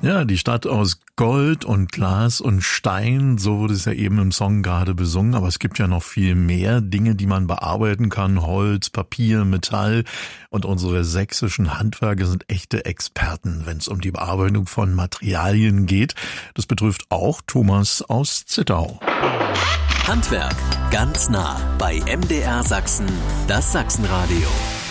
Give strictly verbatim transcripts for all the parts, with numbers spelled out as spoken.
Ja, die Stadt aus Gold und Glas und Stein, so wurde es ja eben im Song gerade besungen, aber es gibt ja noch viel mehr Dinge, die man bearbeiten kann, Holz, Papier, Metall, und unsere sächsischen Handwerker sind echte Experten, wenn es um die Bearbeitung von Materialien geht. Das betrifft auch Thomas aus Zittau. Handwerk ganz nah bei M D R Sachsen, das Sachsenradio.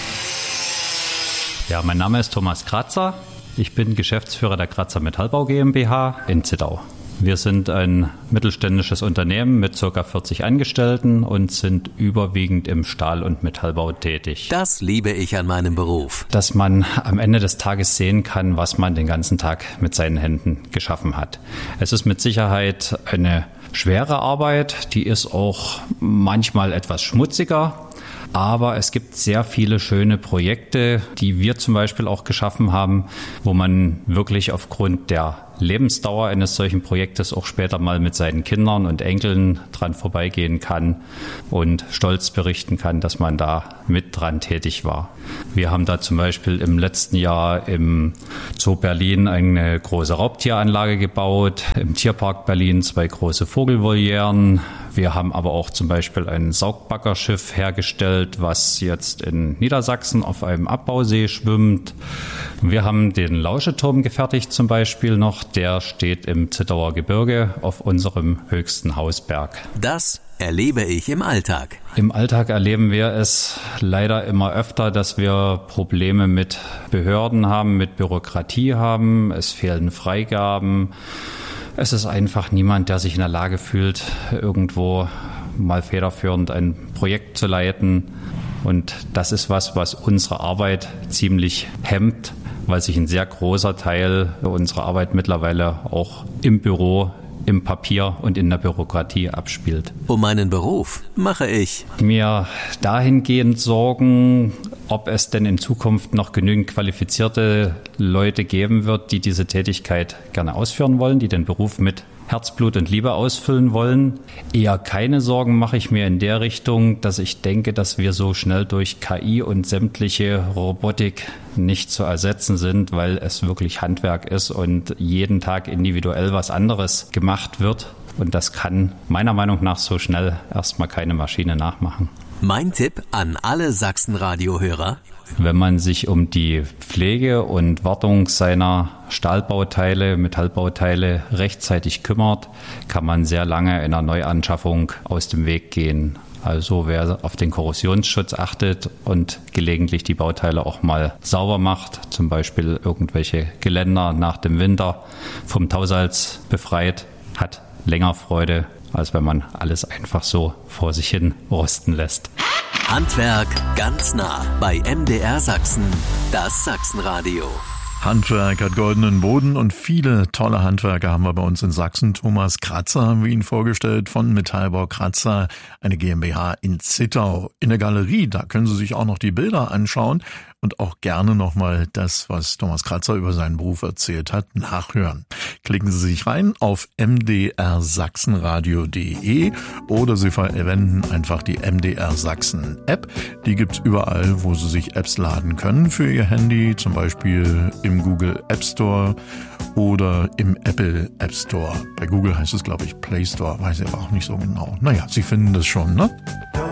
Ja, mein Name ist Thomas Kratzer. Ich bin Geschäftsführer der Kratzer Metallbau GmbH in Zittau. Wir sind ein mittelständisches Unternehmen mit ca. vierzig Angestellten und sind überwiegend im Stahl- und Metallbau tätig. Das liebe ich an meinem Beruf. Dass man am Ende des Tages sehen kann, was man den ganzen Tag mit seinen Händen geschaffen hat. Es ist mit Sicherheit eine schwere Arbeit, die ist auch manchmal etwas schmutziger. Aber es gibt sehr viele schöne Projekte, die wir zum Beispiel auch geschaffen haben, wo man wirklich aufgrund der Lebensdauer eines solchen Projektes auch später mal mit seinen Kindern und Enkeln dran vorbeigehen kann und stolz berichten kann, dass man da mit dran tätig war. Wir haben da zum Beispiel im letzten Jahr im Zoo Berlin eine große Raubtieranlage gebaut, im Tierpark Berlin zwei große Vogelvolieren. Wir haben aber auch zum Beispiel ein Saugbaggerschiff hergestellt, was jetzt in Niedersachsen auf einem Abbausee schwimmt. Wir haben den Lauscheturm gefertigt zum Beispiel noch. Der steht im Zittauer Gebirge auf unserem höchsten Hausberg. Das erlebe ich im Alltag. Im Alltag erleben wir es leider immer öfter, dass wir Probleme mit Behörden haben, mit Bürokratie haben. Es fehlen Freigaben. Es ist einfach niemand, der sich in der Lage fühlt, irgendwo mal federführend ein Projekt zu leiten. Und das ist was, was unsere Arbeit ziemlich hemmt, weil sich ein sehr großer Teil unserer Arbeit mittlerweile auch im Büro, im Papier und in der Bürokratie abspielt. Um meinen Beruf mache ich mir dahingehend Sorgen, ob es denn in Zukunft noch genügend qualifizierte Leute geben wird, die diese Tätigkeit gerne ausführen wollen, die den Beruf mit Herzblut und Liebe ausfüllen wollen. Eher keine Sorgen mache ich mir in der Richtung, dass ich denke, dass wir so schnell durch K I und sämtliche Robotik nicht zu ersetzen sind, weil es wirklich Handwerk ist und jeden Tag individuell was anderes gemacht wird. Und das kann meiner Meinung nach so schnell erstmal keine Maschine nachmachen. Mein Tipp an alle Sachsenradio-Hörer: Wenn man sich um die Pflege und Wartung seiner Stahlbauteile, Metallbauteile rechtzeitig kümmert, kann man sehr lange in einer Neuanschaffung aus dem Weg gehen. Also wer auf den Korrosionsschutz achtet und gelegentlich die Bauteile auch mal sauber macht, zum Beispiel irgendwelche Geländer nach dem Winter vom Tausalz befreit, hat länger Freude, als wenn man alles einfach so vor sich hin rosten lässt. Handwerk ganz nah bei M D R Sachsen, das Sachsenradio. Handwerk hat goldenen Boden und viele tolle Handwerker haben wir bei uns in Sachsen. Thomas Kratzer haben wir Ihnen vorgestellt von Metallbau Kratzer, eine GmbH in Zittau. In der Galerie, da können Sie sich auch noch die Bilder anschauen und auch gerne nochmal das, was Thomas Kratzer über seinen Beruf erzählt hat, nachhören. Klicken Sie sich rein auf m d r sachsenradio punkt de oder Sie verwenden einfach die M D R Sachsen App. Die gibt's überall, wo Sie sich Apps laden können für Ihr Handy, zum Beispiel im Google App Store oder im Apple App Store. Bei Google heißt es, glaube ich, Play Store, weiß ich aber auch nicht so genau. Naja, Sie finden das schon, ne?